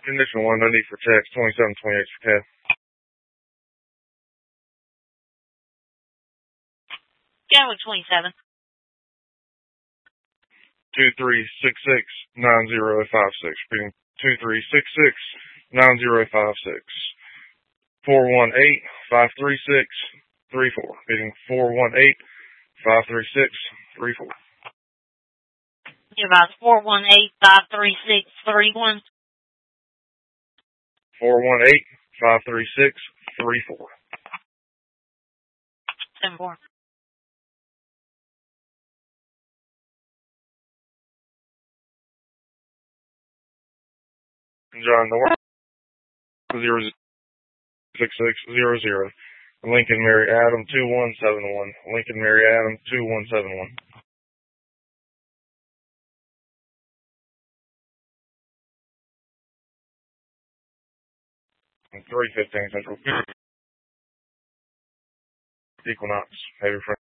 Condition 1, no need for text, 2728 for cab. Gatwick 27. 2366-9056. Repeating, 2366-9056. 418-536-34. Repeating, 418-536-34. Give us 418-536-31. 418-536-34. 74. John North, 06600. Lincoln Mary Adam 2171. Lincoln Mary Adam 2171. 315 Central. Equinox. Heavy front.